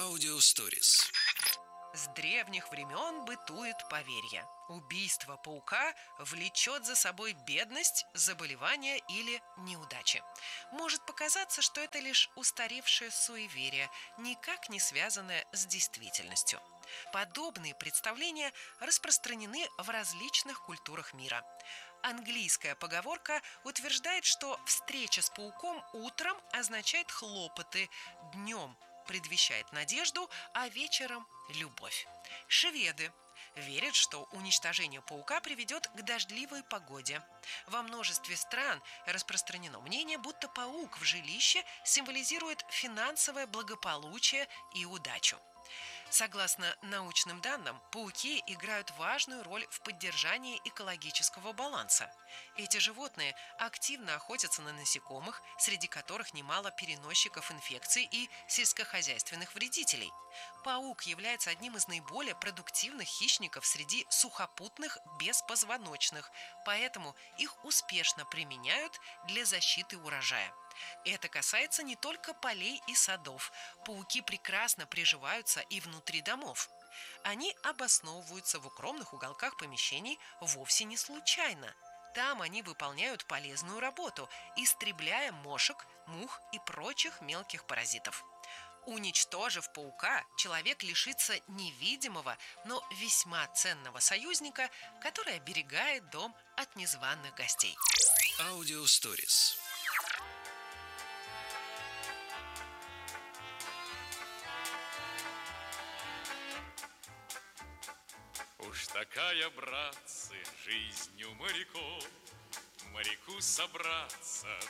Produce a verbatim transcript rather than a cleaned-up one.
Аудиосторис. С древних времен бытует поверье. Убийство паука влечет за собой бедность, заболевания или неудачи. Может показаться, что это лишь устаревшее суеверие, никак не связанное с действительностью. Подобные представления распространены в различных культурах мира. Английская поговорка утверждает, что встреча с пауком утром означает хлопоты, днем предвещает надежду, а вечером – любовь. Шведы верят, что уничтожение паука приведет к дождливой погоде. Во множестве стран распространено мнение, будто паук в жилище символизирует финансовое благополучие и удачу. Согласно научным данным, пауки играют важную роль в поддержании экологического баланса. Эти животные активно охотятся на насекомых, среди которых немало переносчиков инфекций и сельскохозяйственных вредителей. Паук является одним из наиболее продуктивных хищников среди сухопутных беспозвоночных, поэтому их успешно применяют для защиты урожая. Это касается не только полей и садов. Пауки прекрасно приживаются и внутри домов. Они обосновываются в укромных уголках помещений вовсе не случайно. Там они выполняют полезную работу, истребляя мошек, мух и прочих мелких паразитов. Уничтожив паука, человек лишится невидимого, но весьма ценного союзника, который оберегает дом от незваных гостей. Аудиосторис. Уж такая, братцы, жизнь у моряков, моряку собраться